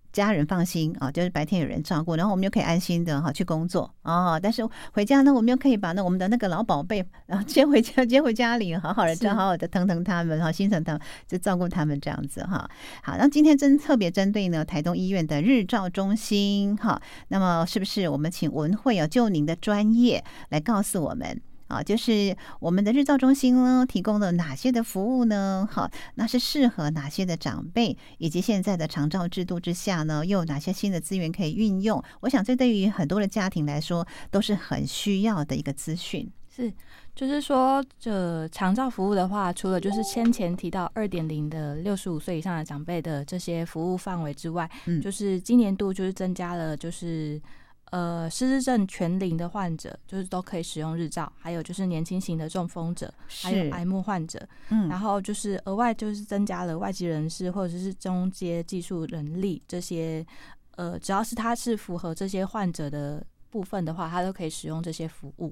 家人放心啊，就是白天有人照顾，然后我们就可以安心的去工作啊。但是回家呢，我们又可以把我们的那个老宝贝接回家里，好好的疼他们，心疼他们，就照顾他们这样子哈。好，那今天特别针对呢台东医院的日照中心哈，那么是不是我们请文慧就您的专业来告诉我们？就是我们的日照中心呢，提供了哪些的服务呢？好，那是适合哪些的长辈，以及现在的长照制度之下呢，又有哪些新的资源可以运用？我想这对于很多的家庭来说，都是很需要的一个资讯。 是，就是说，长照服务的话，除了就是先前提到2.0的65岁以上的长辈的这些服务范围之外，就是今年度就是增加了就是失智症全龄的患者就是都可以使用日照，还有就是年轻型的中风者，还有癌末患者，然后就是额外就是增加了外籍人士或者是中阶技术人力这些，只要是他是符合这些患者的部分的话，他都可以使用这些服务。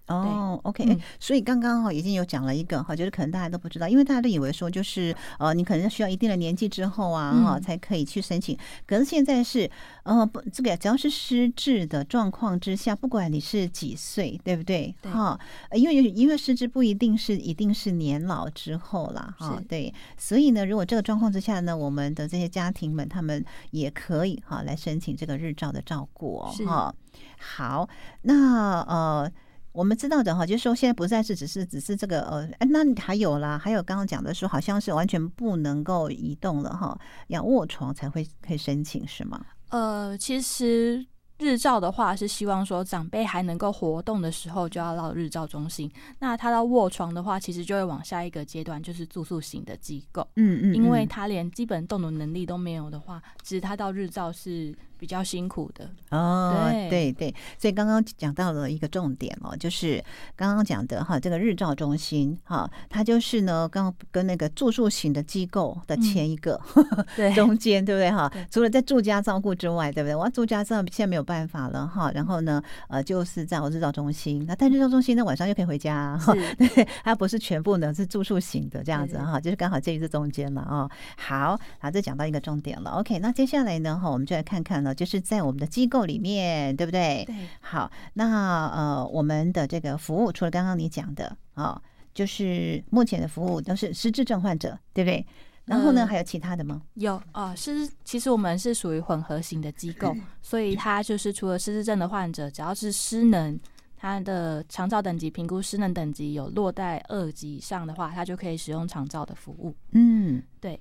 OK，所以刚刚已经有讲了一个就是可能大家都不知道，因为大家都以为说就是你可能需要一定的年纪之后才可以去申请，可是现在是这个只要是失智的状况之下，不管你是几岁，对不对？因为失智不一定是年老之后啦，对，所以呢，如果这个状况之下呢，我们的这些家庭们他们也可以来申请这个日照的照顾好，那我们知道的就是说现在不再是只是这个那还有刚刚讲的说好像是完全不能够移动了要卧床才可以申请是吗？ 其实日照的话是希望说长辈还能够活动的时候就要到日照中心，那他到卧床的话其实就会往下一个阶段，就是住宿型的机构。因为他连基本动能能力都没有的话，其实他到日照是比较辛苦的。 对，所以刚刚讲到了一个重点就是刚刚讲的这个日照中心它就是呢刚跟那个住宿型的机构的前一个中间，对不对除了在住家照顾之外，对不对？我要住家照现在没有办法了然后呢就是在日照中心，那但日照中心呢晚上又可以回家对，它不是全部呢是住宿型的这样子就是刚好这一次中间了好，这讲到一个重点了。 OK， 那接下来呢我们就来看看呢，就是在我们的机构里面，对不对？ 对。 好，那我们的这个服务除了刚刚你讲的就是目前的服务都是失智症患者，对不对？然后呢还有其他的吗？ 有其实我们是属于混合型的机构，所以它就是除了失智症的患者，只要是失能，他的长照等级评估失能等级有落在2级以上的话，他就可以使用长照的服务。对。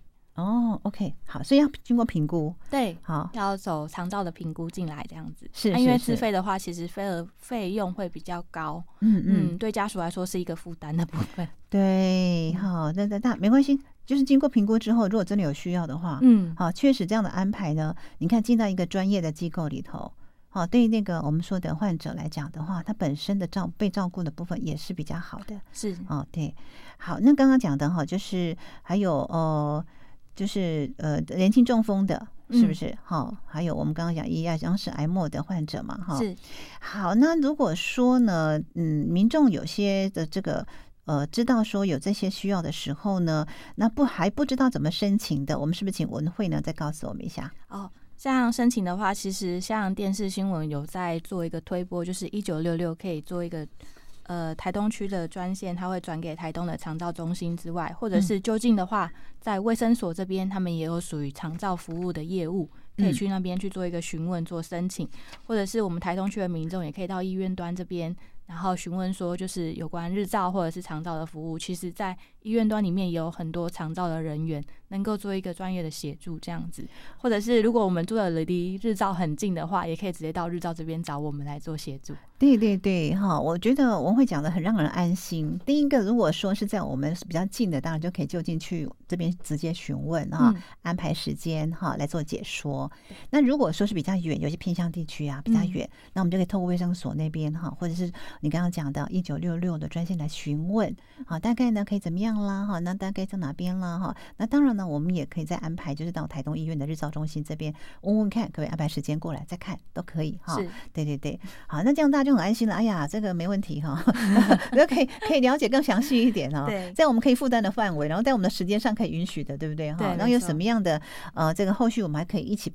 OK， 好，所以要经过评估， 对， 好， 要走长照的评估进来这样子。 是因为自费的话，其实费用会比较高，对家属来说是一个负担的部分。 对，好，那没关系，就是经过评估之后，如果真的有需要的话，好，确实这样的安排呢，你看进到一个专业的机构里头。对于那个我们说的患者来讲的话，他本身的被照顾的部分也是比较好的， 是对，好，那刚刚讲的就是还有就是年轻中风的，是不是？还有我们刚刚讲一样是癌末的患者嘛， 是。 好，那如果说呢，民众有些的这个知道说有这些需要的时候呢，那还不知道怎么申请的，我们是不是请文慧呢再告诉我们一下？ 像申请的话，其实像电视新闻有在做一个推播，就是1966可以做一个台东区的专线，它会转给台东的长照中心之外，或者是就近的话，在卫生所这边他们也有属于长照服务的业务，可以去那边去做一个询问做申请，或者是我们台东区的民众也可以到医院端这边，然后询问说就是有关日照或者是长照的服务，其实在医院端里面也有很多长照的人员能够做一个专业的协助这样子，或者是如果我们住的离日照很近的话，也可以直接到日照这边找我们来做协助。 对我觉得文慧讲的很让人安心。第一个，如果说是在我们比较近的，当然就可以就近去这边直接询问安排时间来做解说。那如果说是比较远，有些偏乡地区比较远，那我们就可以透过卫生所那边或者是你刚刚讲的1966的专线来询问大概呢可以怎么样啦那大概在哪边啦那当然呢我们也可以再安排，就是到台东医院的日照中心这边问问看可不可以安排时间过来再看都可以对，好，那这样大家就很安心了。哎呀，这个没问题可以了解更详细一点在我们可以负担的范围，然后在我们的时间上可以允许的，对不对那有什么样的这个后续我们还可以一起